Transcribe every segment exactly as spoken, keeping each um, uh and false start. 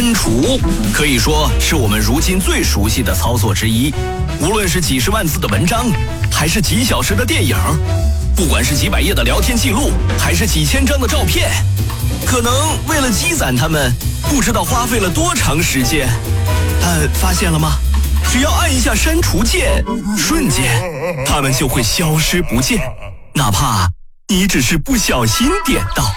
删除可以说是我们如今最熟悉的操作之一。无论是几十万字的文章，还是几小时的电影，不管是几百页的聊天记录，还是几千张的照片，可能为了积攒它们，不知道花费了多长时间。但发现了吗？只要按一下删除键，瞬间它们就会消失不见，哪怕你只是不小心点到。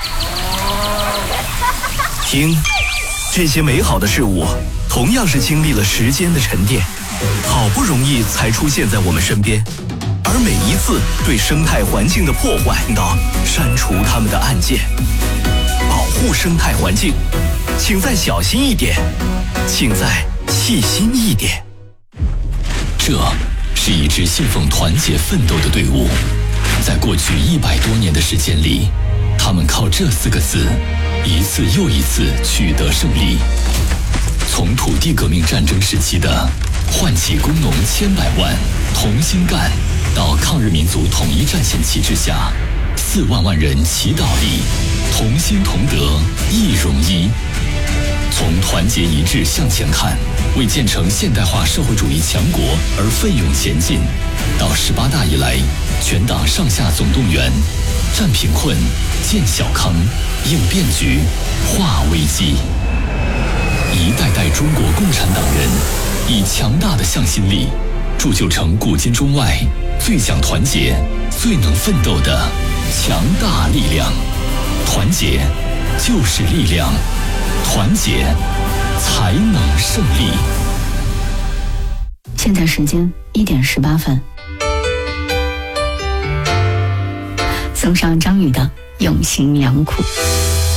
听，这些美好的事物同样是经历了时间的沉淀，好不容易才出现在我们身边。而每一次对生态环境的破坏到删除它们的按键，保护生态环境，请再小心一点，请再细心一点。 这是一支信奉团结奋斗的队伍，在过去一百多年的时间里，他们靠这四个字一次又一次取得胜利。从土地革命战争时期的唤起工农千百万同心干，到抗日民族统一战线旗帜下四万万人祈祷里同心同德一荣一。从团结一致向前看，为建成现代化社会主义强国而奋勇前进，到十八大以来全党上下总动员，战贫困，建小康，应变局，化危机。一代代中国共产党人以强大的向心力，铸就成古今中外最讲团结、最能奋斗的强大力量。团结就是力量，团结才能胜利。 现在时间一点十八分，送上张宇的《用心良苦》。